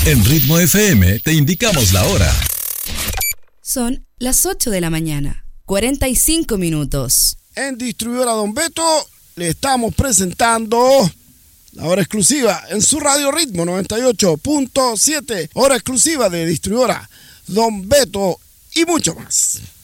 En Ritmo FM te indicamos la hora. Son las 8 de la mañana, 45 minutos. En Distribuidora Don Beto le estamos presentando la hora exclusiva en su radio Ritmo 98.7. Hora exclusiva de Distribuidora Don Beto y mucho más.